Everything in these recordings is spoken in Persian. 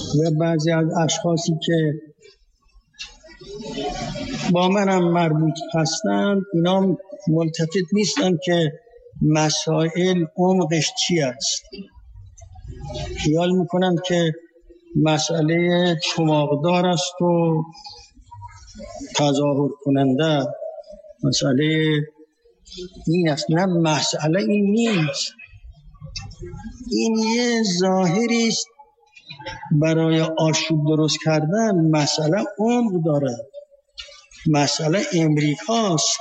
و بعضی از اشخاصی که با منم مربوط هستند اینا ملتفت نیستن که مسائل عمقش چی است. خیال میکنن که مسئله چماقدار است و تظاهر کننده، مسئله این است. نه، مسئله این نیست. این یه ظاهری است برای آشوب درست کردن. مسئله عمق داره. مسئله امریکاست.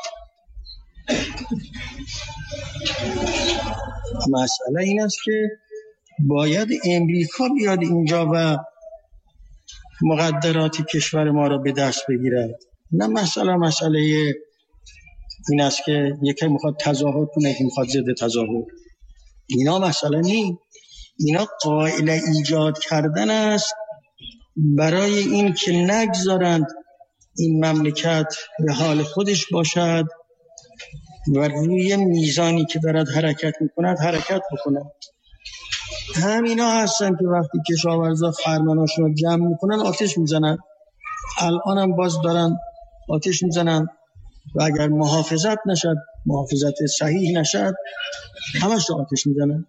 مسئله این است که باید امریکا بیاد اینجا و مقدرات کشور ما را به دست بگیرد. نه مسئله این است که یکی میخواد تظاهر کنه، یکی میخواد ضد تظاهر. اینا مسئله نیست. اینا قائل ایجاد کردن است برای این که نگذارند این مملکت به حال خودش باشد و روی میزانی که دارد حرکت میکند حرکت بکند. همینا هستن که وقتی کشاورزا فرماناشون رو جمع میکنن آتش میزنن. الان هم باز دارن آتش میزنن و اگر محافظت نشد، محافظت صحیح نشد، همش آتش میزنن.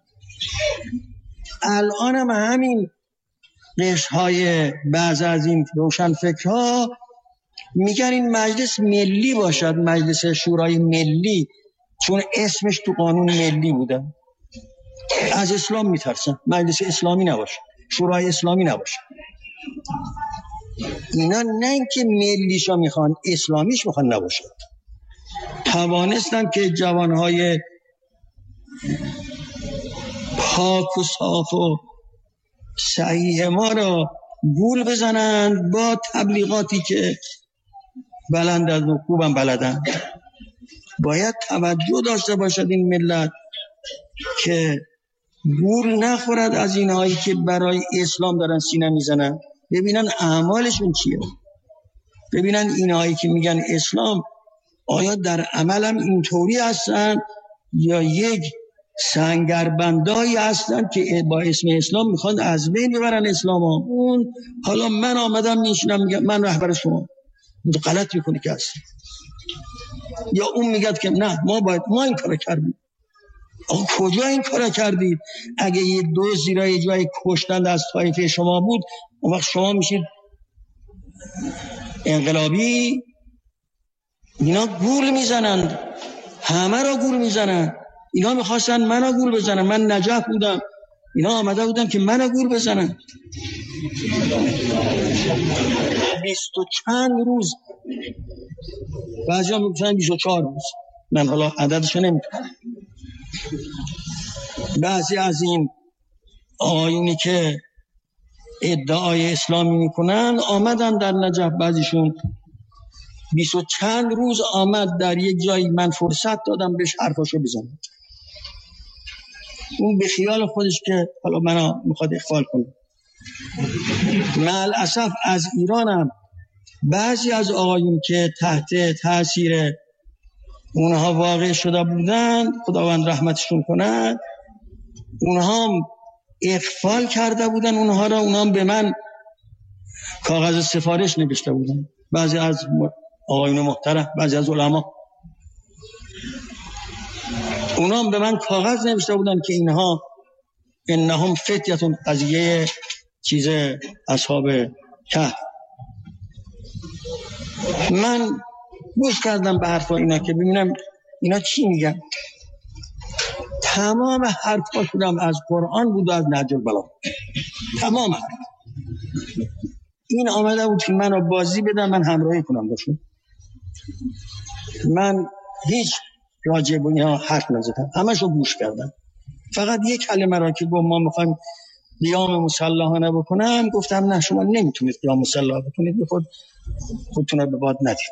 الان هم همین قشرهای بعض از این روشنفکرها میگن این مجلس ملی باشد، مجلس شورای ملی، چون اسمش تو قانون ملی بوده. از اسلام میترسن، مجلس اسلامی نباشه، شورای اسلامی نباشه. اینا نه اینکه ملیشا میخوان، اسلامیش میخوان نباشه. توانستن که جوانهای پاک و صاف و صحیح ما را گول بزنند با تبلیغاتی که بلند و خوبم بلدن. باید توجه داشته باشد این ملت که گول نخورد از اینهایی که برای اسلام دارن سینه میزنن. ببینن اعمالشون چیه، ببینن اینهایی که میگن اسلام آیا در عمل هم اینطوری هستن یا یک سنگربندایی هستن که با اسم اسلام میخوان از بین ببرن اسلام. اون حالا من آمدم میشینم میگم من رهبر شما، غلط میکنی که هست. یا اون میگه که نه ما این کار کردیم. آقا کجا این کار کردید؟ اگه یه دو زیرا یه جای کشتند از طایفه شما بود، اون وقت شما میشید انقلابی. اینا گول میزنند، همه را گول میزنند. اینا میخواستن منو گول بزنن. من نجف بودم، اینا آمده بودن که منو گول بزنن. 20 و چند روز، بعضی هم میگن 24 روز، من حالا عددشو نمیتونم. بعضی از این آیونی که ادعای اسلامی میکنن آمدن در نجف، بعضیشون 20 و چند روز آمد در یک جایی، من فرصت دادم بهش حرفاشو بزنم. اون به خیال خودش که حالا منو میخواد اخفال کنه. مع الاسف از ایرانم بعضی از آقایون که تحت تاثیر اونها واقع شده بودن، خداوند رحمتشون کنه، اونها هم اخفال کرده بودن اونها را. اونها هم به من کاغذ سفارش نوشته بودن، بعضی از آقایون محترم، بعضی از علما، اونا هم به من کاغذ نوشته بودن که انهم فتیتون، قضیه چیز اصحاب کهف. من گوش کردم به حرفا اینا که ببینم اینا چی میگن. تمام حرفاشون از قرآن بود و از نهج البلاغه. تمام حرف. این آمده بود که منو بازی بدن، من همراهی کنم باشون. من هیچ راجع به اینا حرف نزدم، همشو گوش کردم. فقط یک کلمه را که گفت ما میخوایم قیام مسلحانه بکنم، گفتم نه، شما نمیتونید قیام مسلح بکنید، خودتون رو به باد ندید.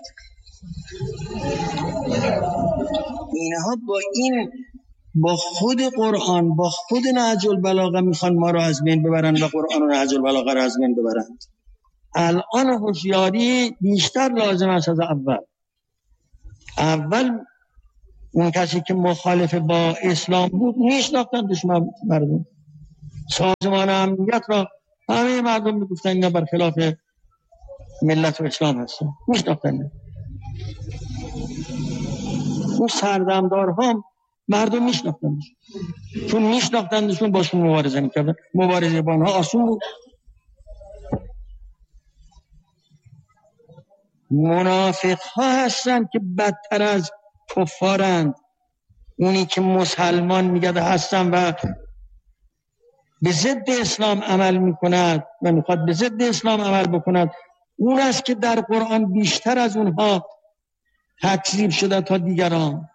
اینها با خود قرآن، با خود نهج البلاغه میخوان ما رو از بین ببرن و قرآن و نهج البلاغه رو از بین ببرن. الان هوشیاری بیشتر لازم است از اول اون کسی که مخالف با اسلام بود میشناختن دشمن مردم. سازمان امنیت را همه مردم میگفتن اینا برخلاف ملت و اسلام هستن، میشناختن. اون سردمدارها مردم میشناختن، چون میشناختندشون باشون مبارزه میکردن. مبارزه با اونها آسون بود. منافق ها هستن که بدتر از کفارند. اونی که مسلمان میگه هستن و به ضد اسلام عمل میکند و میخواد به ضد اسلام عمل بکند، اون است که در قرآن بیشتر از اونها تکذیب شده تا دیگران.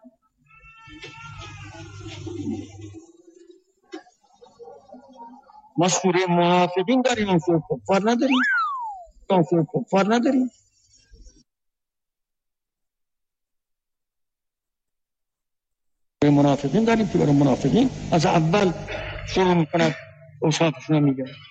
ما سوره منافقین داریم، اون سوره کفار نداریم. اون سوره کفار نداریم. سوره منافقین داریم که برای منافقین از اول شروع میکند اوصافشون رو میگه.